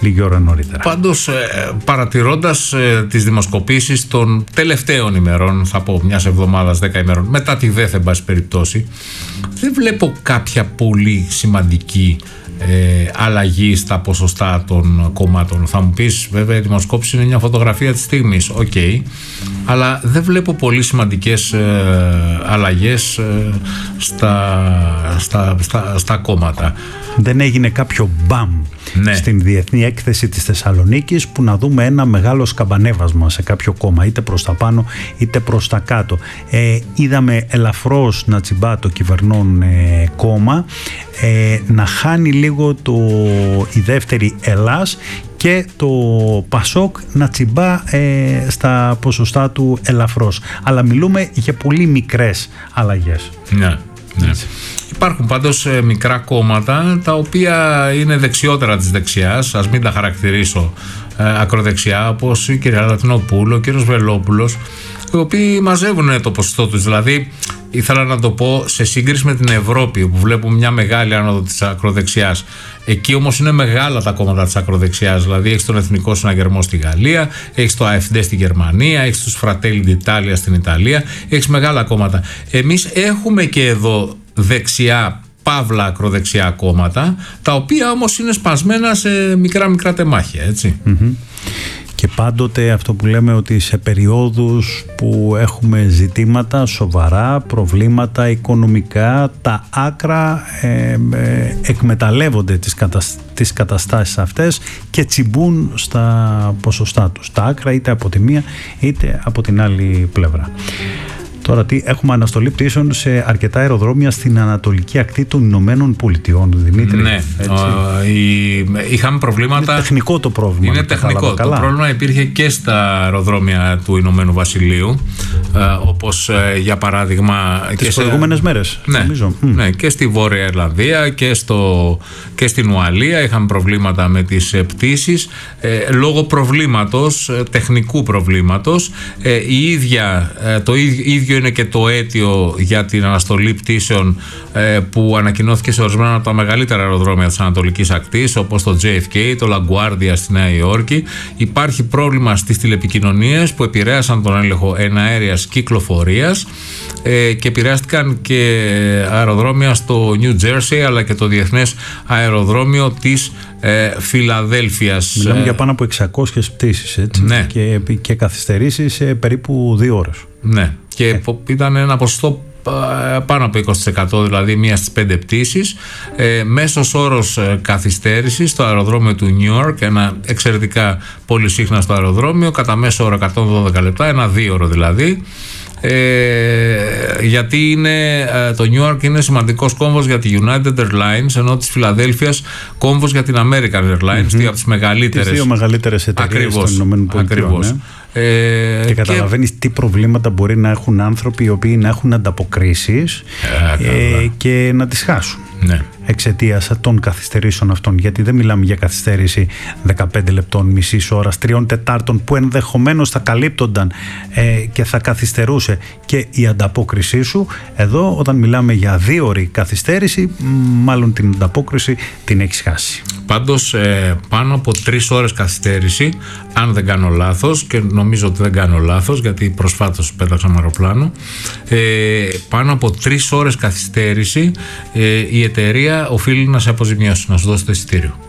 λίγη ώρα νωρίτερα. Πάντως, παρατηρώντας τις δημοσκοπήσεις των τελευταίων ημερών, θα πω μιας εβδομάδας, 10 ημερών, μετά τη ΔΕΘ, εν πάση περιπτώσει, δεν βλέπω κάποια πολύ σημαντική αλλαγή στα ποσοστά των κομμάτων. Θα μου πεις, βέβαια, η δημοσκόπηση είναι μια φωτογραφία της στιγμής, αλλά δεν βλέπω πολύ σημαντικές αλλαγές στα κόμματα. Δεν έγινε κάποιο μπαμ στην Διεθνή Έκθεση της Θεσσαλονίκης που να δούμε ένα μεγάλο σκαμπανέβασμα σε κάποιο κόμμα, είτε προς τα πάνω είτε προς τα κάτω. Είδαμε ελαφρώς να τσιμπά το κυβερνών κόμμα, να χάνει λίγο η δεύτερη Ελλάς και το Πασόκ να τσιμπά στα ποσοστά του ελαφρώς. Αλλά μιλούμε για πολύ μικρές αλλαγές. Ναι. Υπάρχουν πάντως μικρά κόμματα τα οποία είναι δεξιότερα της δεξιάς, ας μην τα χαρακτηρίσω ακροδεξιά, όπως η κυρία Λατινοπούλου, ο κύριος Βελόπουλος, οι οποίοι μαζεύουν το ποσοστό τους. Δηλαδή, ήθελα να το πω σε σύγκριση με την Ευρώπη, όπου βλέπουμε μια μεγάλη άνοδο της ακροδεξιάς. Εκεί όμως είναι μεγάλα τα κόμματα της ακροδεξιάς. Δηλαδή, έχεις τον Εθνικό Συναγερμό στη Γαλλία, έχεις το AfD στη Γερμανία, έχεις τους Fratelli d'Italia στην Ιταλία, έχεις μεγάλα κόμματα. Εμείς έχουμε και εδώ δεξιά, παύλα ακροδεξιά κόμματα, τα οποία όμως είναι σπασμένα σε μικρά τεμάχια, έτσι. Και πάντοτε αυτό που λέμε, ότι σε περιόδους που έχουμε ζητήματα σοβαρά, προβλήματα οικονομικά, τα άκρα εκμεταλλεύονται τις καταστάσεις αυτές και τσιμπούν στα ποσοστά τους. Τα άκρα είτε από τη μία είτε από την άλλη πλευρά. Τώρα έχουμε αναστολή πτήσεων σε αρκετά αεροδρόμια στην ανατολική ακτή των Ηνωμένων Πολιτειών, Δημήτρη. Ναι, είχαμε προβλήματα. Είναι τεχνικό το πρόβλημα. Είναι τεχνικό. Το πρόβλημα υπήρχε και στα αεροδρόμια του Ηνωμένου Βασιλείου, όπως για παράδειγμα τις προηγούμενες μέρες. Ναι, και στη Βόρεια Ιρλανδία και στην Ουαλία είχαμε προβλήματα με τις πτήσεις λόγω προβλήματος, τεχνικού προβλήματος. Το ίδιο είναι και το αίτιο για την αναστολή πτήσεων που ανακοινώθηκε σε ορισμένα από τα μεγαλύτερα αεροδρόμια της Ανατολικής Ακτής, όπως το JFK, το LaGuardia στη Νέα Υόρκη. Υπάρχει πρόβλημα στις τηλεπικοινωνίες που επηρέασαν τον έλεγχο εναέριας κυκλοφορίας και επηρεάστηκαν και αεροδρόμια στο New Jersey, αλλά και το Διεθνές Αεροδρόμιο της Φιλαδέλφειας. Μιλάμε για πάνω από 600 πτήσεις, έτσι, ναι. και καθυστερήσεις περίπου 2 ώρες. Ναι, και ήταν ένα ποσοστό πάνω από 20%, δηλαδή μία στις 5 πτήσεις. Μέσος όρος καθυστέρησης στο αεροδρόμιο του New York, ένα εξαιρετικά πολυσύχναστο αεροδρόμιο, κατά μέσο όρο 112 λεπτά, ένα 2ωρο δηλαδή. Γιατί το New York είναι σημαντικός κόμβος για τη United Airlines, ενώ της Φιλαδέλφειας κόμβος για την American Airlines, δύο από τις μεγαλύτερες. Τις δύο μεγαλύτερες εταιρείες των Ηνωμένων Πολιτειών. Και καταλαβαίνεις τι προβλήματα μπορεί να έχουν άνθρωποι οι οποίοι να έχουν ανταποκρίσεις και να τις χάσουν. Ναι. Εξαιτίας των καθυστερήσεων αυτών. Γιατί δεν μιλάμε για καθυστέρηση 15 λεπτών, μισής ώρας, 3 τετάρτων που ενδεχομένως θα καλύπτονταν και θα καθυστερούσε και η ανταπόκρισή σου. Εδώ, όταν μιλάμε για 2ωρη καθυστέρηση, μάλλον την ανταπόκριση την έχεις χάσει. Πάντως, πάνω από 3 ώρες καθυστέρηση, αν δεν κάνω λάθος, και νομίζω ότι δεν κάνω λάθος, γιατί προσφάτως πέταξα με αεροπλάνο, πάνω από 3 ώρες καθυστέρηση η εταιρεία οφείλει να σε αποζημιώσει, να σου δώσει το εισιτήριο.